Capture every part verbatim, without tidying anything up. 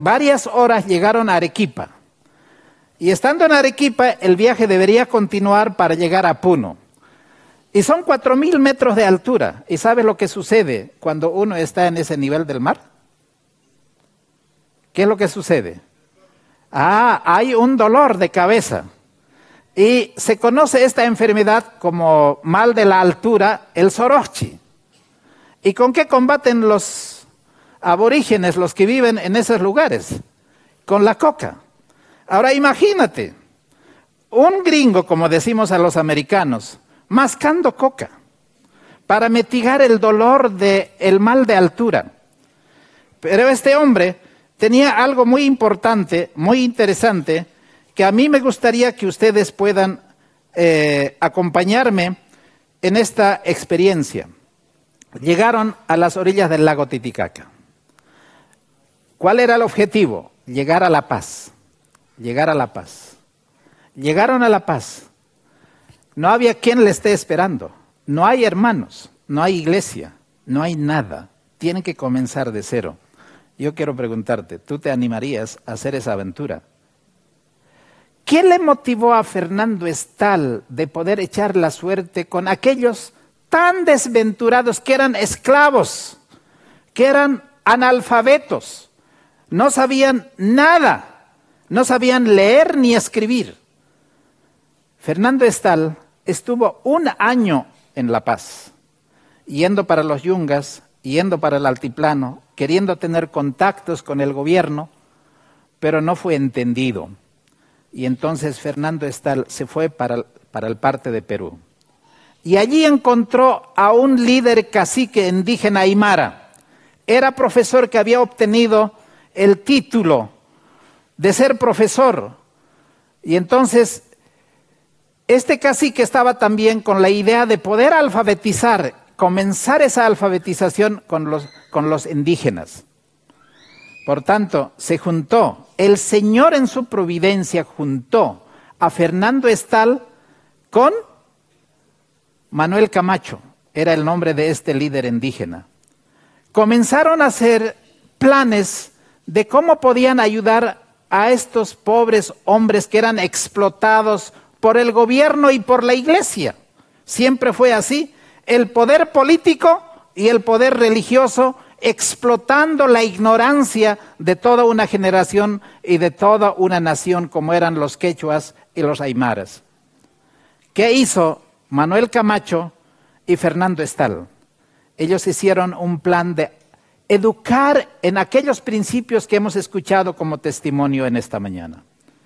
varias horas llegaron a Arequipa. Y estando en Arequipa, el viaje debería continuar para llegar a Puno. Y son cuatro mil metros de altura. ¿Y sabe lo que sucede cuando uno está en ese nivel del mar? ¿Qué es lo que sucede? Ah, hay un dolor de cabeza. Y se conoce esta enfermedad como mal de la altura, el soroche. ¿Y con qué combaten los aborígenes, los que viven en esos lugares? Con la coca. Ahora imagínate, un gringo, como decimos a los americanos, mascando coca para mitigar el dolor del mal de altura. Pero este hombre tenía algo muy importante, muy interesante, que a mí me gustaría que ustedes puedan eh, acompañarme en esta experiencia. Llegaron a las orillas del lago Titicaca. ¿Cuál era el objetivo? Llegar a La Paz. Llegar a La Paz. Llegaron a La Paz. No había quien le esté esperando. No hay hermanos, no hay iglesia, no hay nada. Tienen que comenzar de cero. Yo quiero preguntarte, ¿tú te animarías a hacer esa aventura? ¿Qué le motivó a Fernando Estal de poder echar la suerte con aquellos tan desventurados que eran esclavos, que eran analfabetos, no sabían nada, no sabían leer ni escribir? Fernando Estal estuvo un año en La Paz, yendo para los yungas, yendo para el altiplano, queriendo tener contactos con el gobierno, pero no fue entendido. Y entonces Fernando Estal se fue para, para el parte de Perú. Y allí encontró a un líder cacique indígena aymara. Era profesor que había obtenido el título de ser profesor. Y entonces este cacique estaba también con la idea de poder alfabetizar, comenzar esa alfabetización con los, con los indígenas. Por tanto, se juntó, el Señor en su providencia juntó a Fernando Estal con Manuel Camacho, era el nombre de este líder indígena. Comenzaron a hacer planes de cómo podían ayudar a estos pobres hombres que eran explotados por el gobierno y por la iglesia. Siempre fue así, el poder político y el poder religioso explotando la ignorancia de toda una generación y de toda una nación como eran los quechuas y los aymaras. ¿Qué hizo Manuel Camacho y Fernando Estal? Ellos hicieron un plan de educar en aquellos principios que hemos escuchado como testimonio en esta mañana.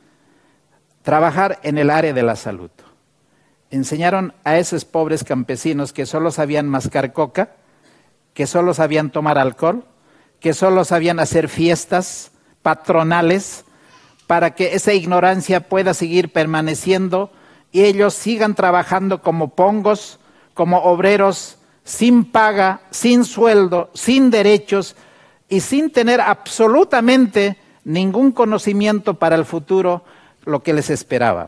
Trabajar en el área de la salud. Enseñaron a esos pobres campesinos que solo sabían mascar coca, que solo sabían tomar alcohol, que solo sabían hacer fiestas patronales, para que esa ignorancia pueda seguir permaneciendo y ellos sigan trabajando como pongos, como obreros, sin paga, sin sueldo, sin derechos y sin tener absolutamente ningún conocimiento para el futuro, lo que les esperaba.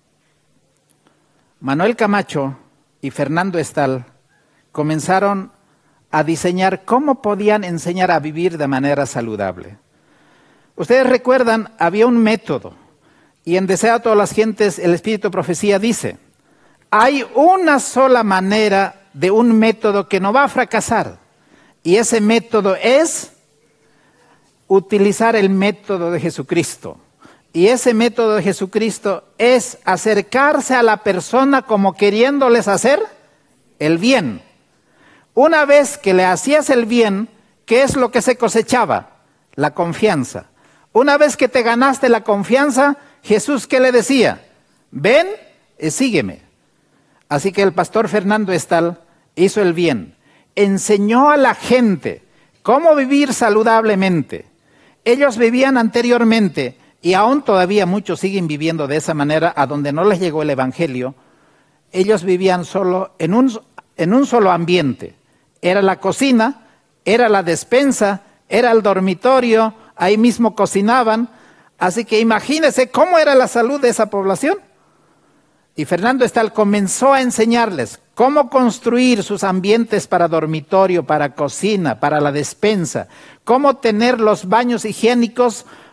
Manuel Camacho y Fernando Estal comenzaron a diseñar cómo podían enseñar a vivir de manera saludable. Ustedes recuerdan, había un método, y en Deseo a todas las gentes, el Espíritu de Profecía dice, hay una sola manera de un método que no va a fracasar, y ese método es utilizar el método de Jesucristo. Y ese método de Jesucristo es acercarse a la persona como queriéndoles hacer el bien. Una vez que le hacías el bien, ¿qué es lo que se cosechaba? La confianza. Una vez que te ganaste la confianza, Jesús, ¿qué le decía? Ven y sígueme. Así que el pastor Fernando Estal hizo el bien. Enseñó a la gente cómo vivir saludablemente. Ellos vivían anteriormente, y aún todavía muchos siguen viviendo de esa manera, a donde no les llegó el evangelio. Ellos vivían solo en un, en un solo ambiente. Era la cocina, era la despensa, era el dormitorio, ahí mismo cocinaban. Así que imagínense cómo era la salud de esa población. Y Fernando Estal comenzó a enseñarles cómo construir sus ambientes para dormitorio, para cocina, para la despensa, cómo tener los baños higiénicos